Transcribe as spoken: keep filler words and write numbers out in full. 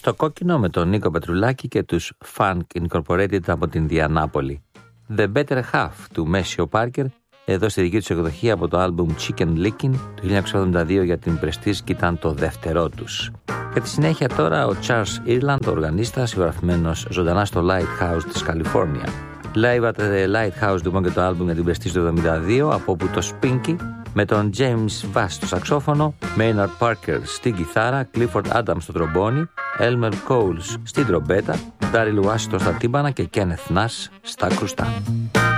Στο κόκκινο με τον Νίκο Πετρουλάκη και τους Funk Incorporated από την Διανάπολη. The Better Half του Μέσιο Πάρκερ, εδώ στη δική τους εκδοχή από το άλμπουμ Chicken Licking του χίλια εννιακόσια εβδομήντα δύο για την Prestige και ήταν το δεύτερό τους. Και τη συνέχεια τώρα ο Charles Earland, ο οργανίστας, ηχογραφημένος ζωντανά στο Lighthouse της Καλιφόρνια. Live at the Lighthouse λοιπόν και το άλμπουμ για την Prestige του εβδομήντα δύο, από όπου το Spinky με τον James Bass στο σαξόφωνο, Maynard Parker στην κιθάρα, Clifford Adams στο τρομπόνι, Elmer Coles στην τρομπέτα, Daryl Washington στα τύμπανα και Kenneth Nash στα κρουστά.